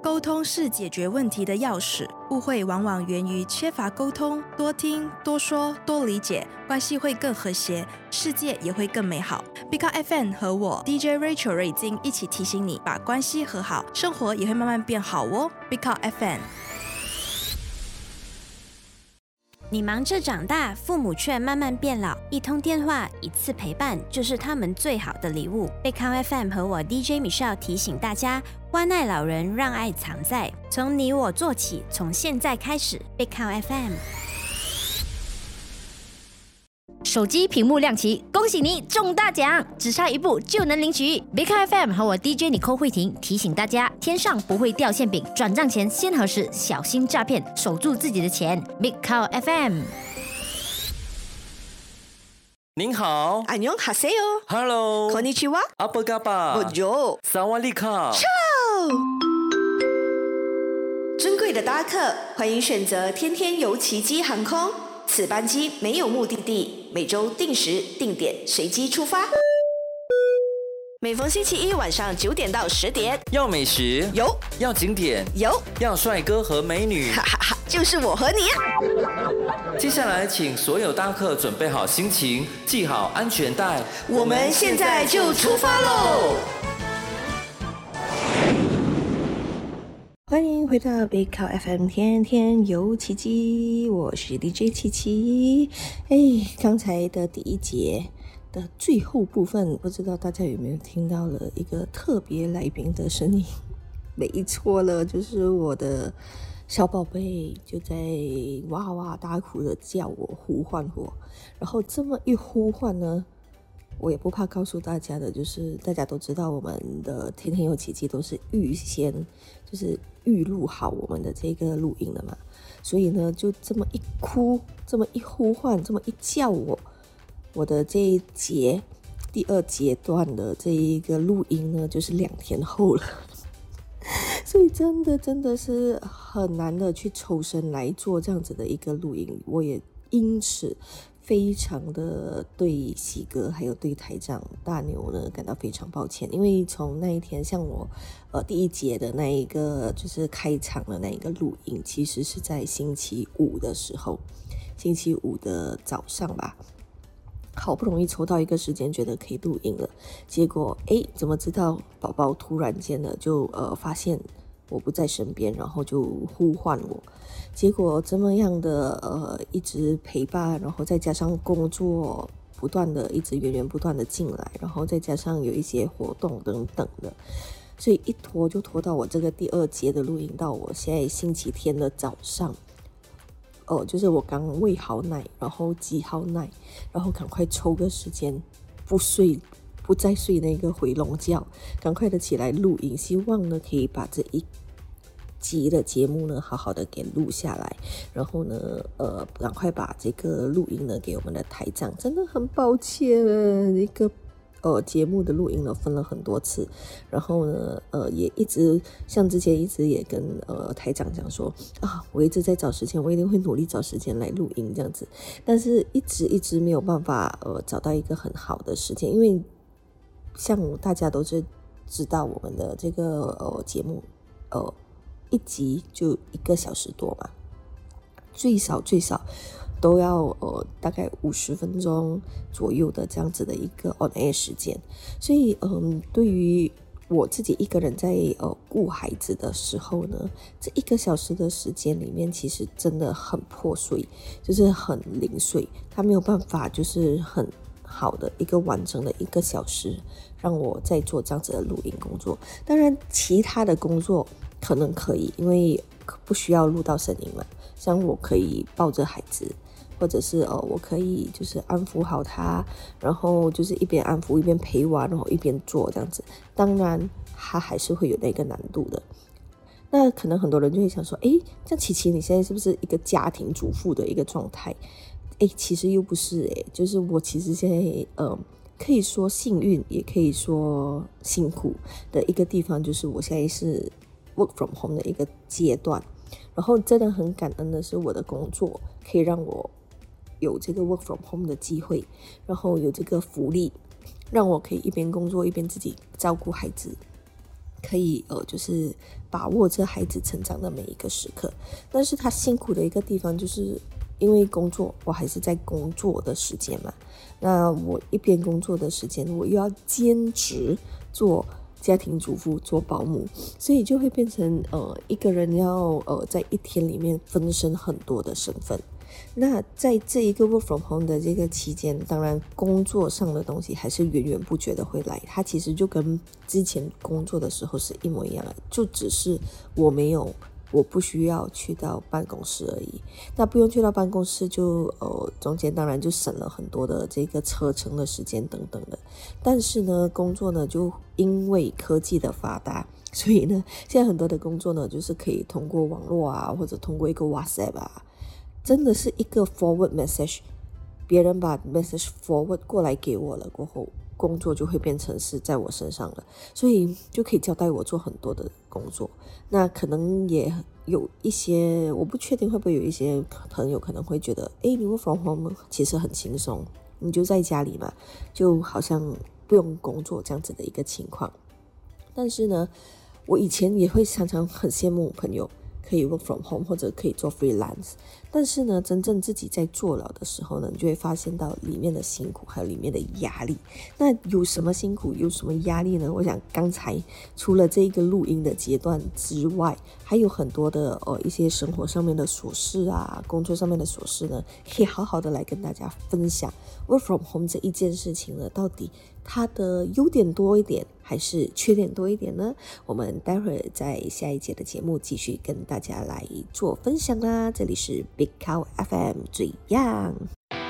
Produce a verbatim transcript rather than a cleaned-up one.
沟通是解决问题的钥匙，误会往往源于缺乏沟通，多听、多说、多理解，关系会更和谐，世界也会更美好。Big Car F M 和我 D J Rachel 瑞金一起提醒你，把关系和好，生活也会慢慢变好哦。Big Car F M。 你忙着长大，父母却慢慢变老，一通电话，一次陪伴，就是他们最好的礼物。Big Car F M 和我 D J Michelle 提醒大家，关爱老人，让爱藏在，从你我做起，从现在开始。Big Car F M。 手机屏幕亮起，恭喜你中大奖，只差一步就能领取。Big Car F M 和我 D J Nicole 慧婷提醒大家，天上不会掉馅饼，转账前先核实，小心诈骗，守住自己的钱。Big Car F M。 您好， 安妞哈塞哟 ，Hello， こんにちは， 阿布嘎巴， Bonjour， 萨瓦利卡， 尊贵的搭客，欢迎选择天天游奇迹航空。此班机没有目的地，每周定时定点随机出发。每逢星期一晚上九点到十点， 要美食有， 要景点有， 要帅哥和美女， 哈哈哈，就是我和你啊！ 接下来，请所有搭客准备好心情，系好安全带， 我们现在就出发喽！欢迎回到Big Car F M 天天游奇迹，我是 D J 七七。哎，刚才的第一节的最后部分，不知道大家有没有听到了一个特别来宾的声音？没错了，就是我的小宝贝，就在哇哇大哭的叫我，呼唤我。然后这么一呼唤呢，我也不怕告诉大家的，就是大家都知道我们的天天有奇迹都是预先就是预录好我们的这个录音了嘛，所以呢就这么一哭，这么一呼唤，这么一叫我，我的这一节第二阶段的这一个录音呢就是两天后了。所以真的真的是很难的去抽身来做这样子的一个录音，我也因此非常的对喜哥还有对台长大牛呢感到非常抱歉，因为从那一天像我呃第一节的那一个就是开场的那一个录音，其实是在星期五的时候，星期五的早上吧，好不容易抽到一个时间觉得可以录音了，结果诶怎么知道宝宝突然间的就呃发现我不在身边，然后就呼唤我，结果这么样的呃一直陪伴，然后再加上工作不断的一直源源不断的进来，然后再加上有一些活动等等的，所以一拖就拖到我这个第二节的录音到我现在星期天的早上，哦、呃，就是我刚喂好奶，然后挤好奶，然后赶快抽个时间不睡不再睡那个回笼觉，赶快的起来录音，希望呢可以把这一集的节目呢好好的给录下来，然后呢呃赶快把这个录音呢给我们的台长，真的很抱歉一个呃节目的录音呢分了很多次，然后呢呃也一直像之前一直也跟呃台长讲说啊，我一直在找时间，我一定会努力找时间来录音这样子，但是一直一直没有办法呃找到一个很好的时间，因为像大家都是知道我们的这个呃节目呃一集就一个小时多嘛，最少最少都要呃大概五十分钟左右的这样子的一个 on air 时间，所以嗯、呃、对于我自己一个人在呃顾孩子的时候呢，这一个小时的时间里面其实真的很破碎，就是很零碎，他没有办法就是很好的一个完整的一个小时让我在做这样子的录音工作。当然其他的工作可能可以，因为不需要录到声音嘛，像我可以抱着孩子，或者是呃我可以就是安抚好他，然后就是一边安抚一边陪玩，然后一边做这样子，当然他还是会有那个难度的。那可能很多人就会想说，诶，这样琪琪你现在是不是一个家庭主妇的一个状态？诶，其实又不是诶，就是我其实现在呃可以说幸运，也可以说辛苦的一个地方，就是我现在是 work from home 的一个阶段，然后真的很感恩的是我的工作可以让我有这个 work from home 的机会，然后有这个福利，让我可以一边工作一边自己照顾孩子， 可以呃，就是把握着孩子成长的每一个时刻。但是他辛苦的一个地方，就是因为工作，我还是在工作的时间嘛。那我一边工作的时间，我又要兼职做家庭主妇，做保姆，所以就会变成呃一个人要呃在一天里面分身很多的身份。那在这一个 work from home 的这个期间，当然工作上的东西还是源源不绝的会来，它其实就跟之前工作的时候是一模一样的，就只是我没有我不需要去到办公室而已。那不用去到办公室就呃中间当然就省了很多的这个车程的时间等等的。但是呢工作呢就因为科技的发达，所以呢现在很多的工作呢就是可以通过网络啊，或者通过一个 WhatsApp 啊，真的是一个 forward message， 别人把 message forward 过来给我了过后，工作就会变成是在我身上了，所以就可以交代我做很多的工作。那可能也有一些，我不确定会不会有一些朋友可能会觉得，诶，你 work from home 其实很轻松，你就在家里嘛，就好像不用工作这样子的一个情况。但是呢，我以前也会常常很羡慕朋友可以 work from home 或者可以做 freelance， 但是呢真正自己在做了的时候呢，你就会发现到里面的辛苦还有里面的压力。那有什么辛苦有什么压力呢？我想刚才除了这一个录音的阶段之外，还有很多的呃一些生活上面的琐事啊，工作上面的琐事呢，可以好好的来跟大家分享 work from home 这一件事情呢，到底它的优点多一点还是缺点多一点呢？我们待会儿在下一节的节目继续跟大家来做分享啦。这里是 Big Cow F M 最样。